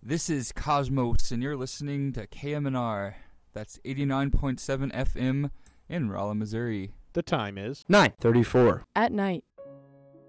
This is Cosmos, and you're listening to KMNR. That's 89.7 FM in Rolla, Missouri. The time is 9:34 at night.